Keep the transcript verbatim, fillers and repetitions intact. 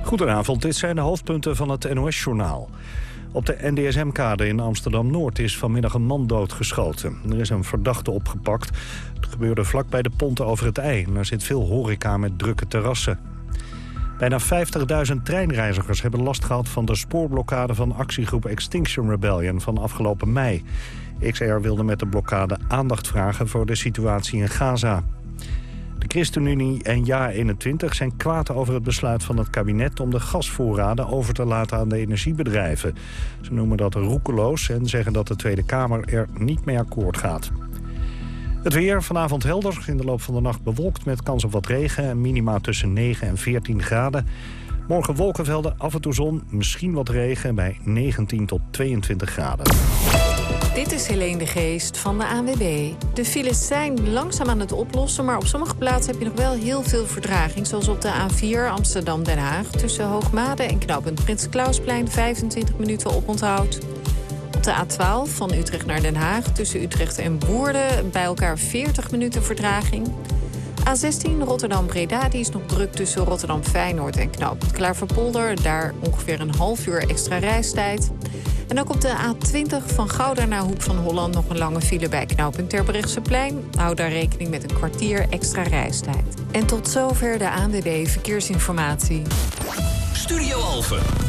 Goedenavond, dit zijn de hoofdpunten van het N O S-journaal. Op de N D S M-kade in Amsterdam-Noord is vanmiddag een man doodgeschoten. Er is een verdachte opgepakt. Het gebeurde vlak bij de Ponte over het IJ. En er zit veel horeca met drukke terrassen. Bijna vijftigduizend treinreizigers hebben last gehad van de spoorblokkade van actiegroep Extinction Rebellion van afgelopen mei. X R wilde met de blokkade aandacht vragen voor de situatie in Gaza. De ChristenUnie en Ja eenentwintig zijn kwaad over het besluit van het kabinet om de gasvoorraden over te laten aan de energiebedrijven. Ze noemen dat roekeloos en zeggen dat de Tweede Kamer er niet mee akkoord gaat. Het weer vanavond helder, in de loop van de nacht bewolkt met kans op wat regen en minima tussen negen en veertien graden. Morgen wolkenvelden, af en toe zon, misschien wat regen bij negentien tot tweeëntwintig graden. Dit is Helene de Geest van de A N W B. De files zijn langzaam aan het oplossen, maar op sommige plaatsen heb je nog wel heel veel vertraging. Zoals op de A vier Amsterdam-Den Haag. Tussen Hoogmade en knooppunt Prins Klausplein vijfentwintig minuten oponthoud. Op de A twaalf van Utrecht naar Den Haag. Tussen Utrecht en Woerden bij elkaar veertig minuten vertraging. A zestien Rotterdam-Breda, die is nog druk tussen Rotterdam-Feyenoord en knooppunt Klaverpolder. Daar ongeveer een half uur extra reistijd. En ook op de A twintig van Gouda naar Hoek van Holland nog een lange file bij knooppunt Terbrechtseplein. Houd daar rekening met een kwartier extra reistijd. En tot zover de A N W B Verkeersinformatie. Studio Alphen.